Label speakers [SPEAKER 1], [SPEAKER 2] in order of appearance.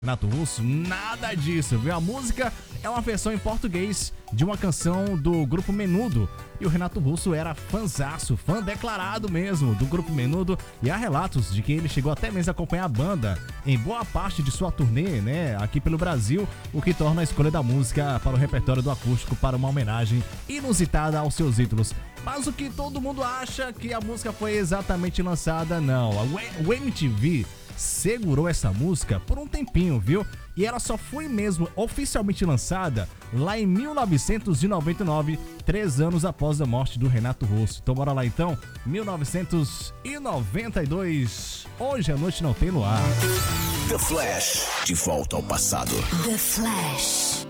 [SPEAKER 1] Renato Russo, nada disso, viu? A música é uma versão em português de uma canção do Grupo Menudo. E o Renato Russo era fãzaço, fã declarado mesmo do Grupo Menudo. E há relatos de que ele chegou até mesmo a acompanhar a banda em boa parte de sua turnê, né? Aqui pelo Brasil, o que torna a escolha da música para o repertório do acústico para uma homenagem inusitada aos seus ídolos. Mas o que todo mundo acha que a música foi exatamente lançada, não. O MTV segurou essa música por um tempinho, viu? E ela só foi mesmo oficialmente lançada lá em 1999, 3 anos após a morte do Renato Russo. Então bora lá então, 1992, Hoje à Noite Não Tem Luar.
[SPEAKER 2] The Flash, de volta ao passado.
[SPEAKER 3] The Flash.